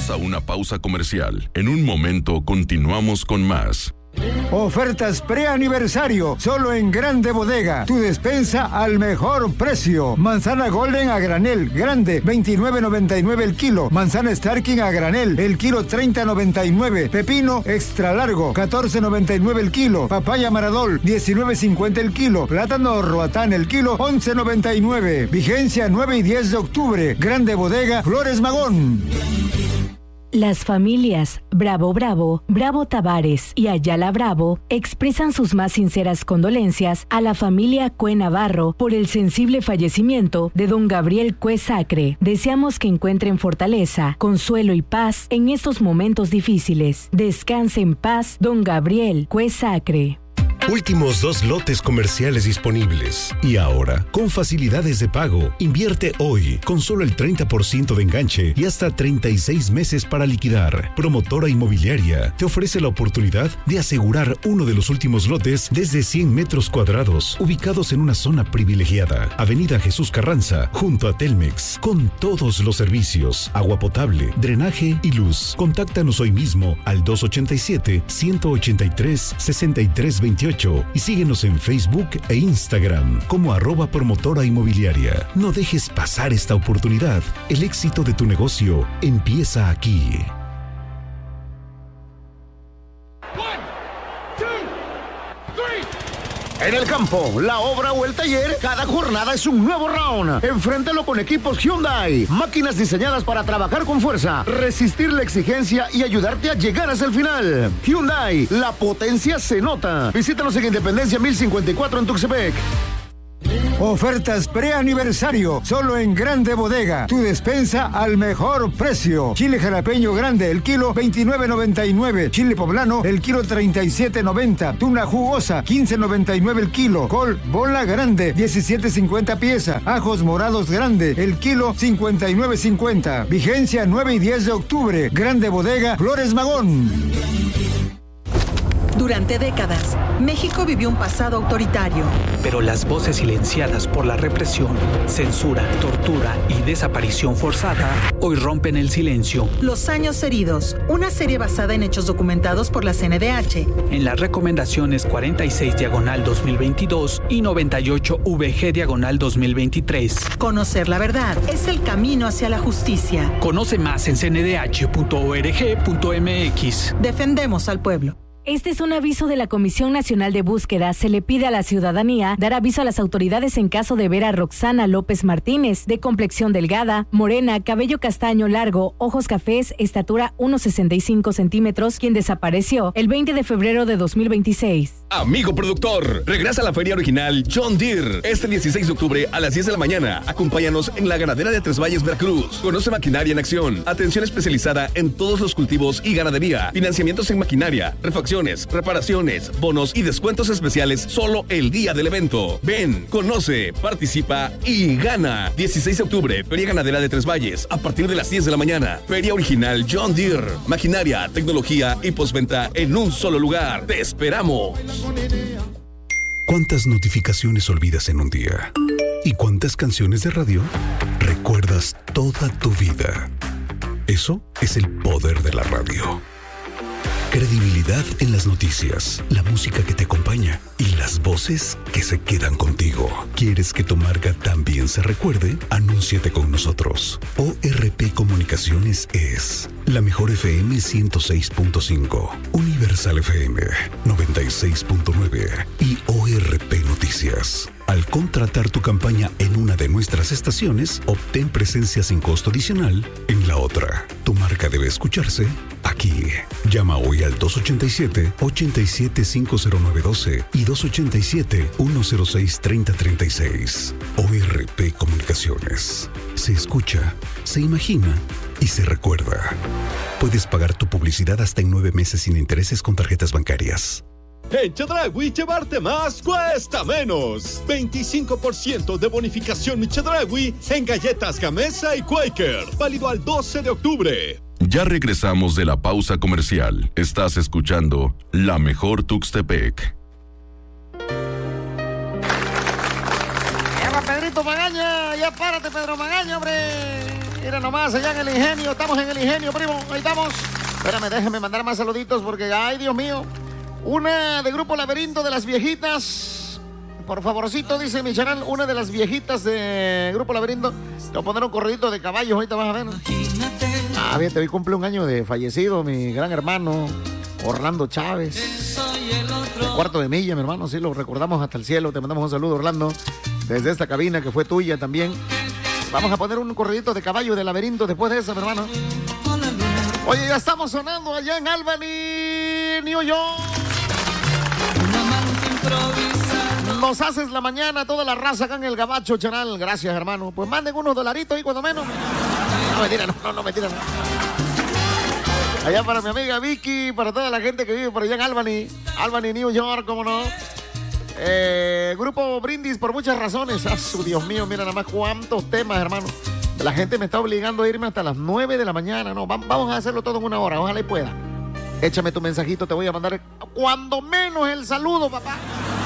Vamos a una pausa comercial. En un momento continuamos con más. Ofertas preaniversario, solo en Grande Bodega. Tu despensa al mejor precio. Manzana Golden a granel, grande, $29.99 el kilo. Manzana Starking a granel, el kilo $30.99. Pepino extra largo, $14.99 el kilo. Papaya Maradol, $19.50 el kilo. Plátano Roatán el kilo, $11.99. Vigencia 9 y 10 de octubre. Grande Bodega, Flores Magón. Las familias Bravo Bravo, Bravo Tavares y Ayala Bravo expresan sus más sinceras condolencias a la familia Cue Navarro por el sensible fallecimiento de don Gabriel Cue Sacre. Deseamos que encuentren fortaleza, consuelo y paz en estos momentos difíciles. Descanse en paz, don Gabriel Cue Sacre. Últimos 2 lotes comerciales disponibles. Y ahora, con facilidades de pago, invierte hoy con solo el 30% de enganche y hasta 36 meses para liquidar. Promotora Inmobiliaria te ofrece la oportunidad de asegurar uno de los últimos lotes desde 100 metros cuadrados, ubicados en una zona privilegiada. Avenida Jesús Carranza, junto a Telmex, con todos los servicios, agua potable, drenaje y luz. Contáctanos hoy mismo al 287-183-6328 y síguenos en Facebook e Instagram como @promotora inmobiliaria. No dejes pasar esta oportunidad. El éxito de tu negocio empieza aquí. En el campo, la obra o el taller, cada jornada es un nuevo round. Enfréntalo con equipos Hyundai. Máquinas diseñadas para trabajar con fuerza, resistir la exigencia y ayudarte a llegar hasta el final. Hyundai, la potencia se nota. Visítanos en Independencia 1054 en Tuxtepec. Ofertas preaniversario, solo en Grande Bodega. Tu despensa al mejor precio. Chile jalapeño grande, el kilo $29.99. Chile poblano, el kilo $37.90. Tuna jugosa, $15.99 el kilo. Col bola grande, $17.50 pieza. Ajos morados grande, el kilo $59.50. Vigencia 9 y 10 de octubre. Grande Bodega, Flores Magón. Durante décadas, México vivió un pasado autoritario. Pero las voces silenciadas por la represión, censura, tortura y desaparición forzada hoy rompen el silencio. Los años heridos, una serie basada en hechos documentados por la CNDH. En las recomendaciones 46/2022 y 98/VG/2023. Conocer la verdad es el camino hacia la justicia. Conoce más en cndh.org.mx. Defendemos al pueblo. Este es un aviso de la Comisión Nacional de Búsqueda. Se le pide a la ciudadanía dar aviso a las autoridades en caso de ver a Roxana López Martínez, de complexión delgada, morena, cabello castaño largo, ojos cafés, estatura 1,65 centímetros, quien desapareció el 20 de febrero de 2026. Amigo productor, regresa a la Feria Original John Deere este 16 de octubre a las 10 de la mañana. Acompáñanos en la ganadera de Tres Valles, Veracruz. Conoce maquinaria en acción, atención especializada en todos los cultivos y ganadería, financiamientos en maquinaria, refacciones, reparaciones, bonos y descuentos especiales solo el día del evento. Ven, conoce, participa y gana. 16 de octubre, Feria Ganadera de Tres Valles, a partir de las 10 de la mañana. Feria Original John Deere. Maquinaria, tecnología y postventa en un solo lugar. ¡Te esperamos! ¿Cuántas notificaciones olvidas en un día? ¿Y cuántas canciones de radio recuerdas toda tu vida? Eso es el poder de la radio. Credibilidad en las noticias, la música que te acompaña y las voces que se quedan contigo. ¿Quieres que tu marca también se recuerde? Anúnciate con nosotros. ORP Comunicaciones es la mejor FM 106.5, Universal FM 96.9 y ORP Noticias. Al contratar tu campaña en una de nuestras estaciones, obtén presencia sin costo adicional en la otra. Tu marca debe escucharse aquí. Llama hoy al 287-87-50912 y 287-106-3036. ORP Comunicaciones. Se escucha, se imagina y se recuerda. Puedes pagar tu publicidad hasta en 9 meses sin intereses con tarjetas bancarias. En Chedraui, llevarte más cuesta menos. 25% de bonificación Chedraui en galletas Gamesa y Quaker. Válido al 12 de octubre. Ya regresamos de la pausa comercial. Estás escuchando La Mejor Tuxtepec. ¡Eva, Pedrito Magaña! ¡Ya párate, Pedro Magaña, hombre! Mira nomás, allá en el Ingenio. Estamos en el Ingenio, primo. Ahí estamos. Espérame, déjame mandar más saluditos porque, ay, Dios mío. Una de Grupo Laberinto de las viejitas. Por favorcito, dice mi canal, una de las viejitas de Grupo Laberinto. Te voy a poner un corridito de caballos, ahorita vas a ver. Ah, bien, hoy cumple un año de fallecido mi gran hermano Orlando Chávez. El cuarto de milla, mi hermano, sí, lo recordamos hasta el cielo. Te mandamos un saludo, Orlando, desde esta cabina que fue tuya también. Vamos a poner un corridito de caballo de Laberinto después de eso, mi hermano. Oye, ya estamos sonando allá en Albany, New York. Nos haces la mañana, toda la raza acá en el Gabacho Chanal. Gracias, hermano. Pues manden unos dolaritos ahí cuando menos. No, mentira, no, mentira. No. Allá para mi amiga Vicky, para toda la gente que vive por allá en Albany, New York, cómo no. Grupo Brindis por muchas razones. Dios mío, mira nada más cuántos temas, hermano. La gente me está obligando a irme hasta las 9 de la mañana. No, vamos a hacerlo todo en una hora, ojalá y pueda. Échame tu mensajito, te voy a mandar cuando menos el saludo, papá.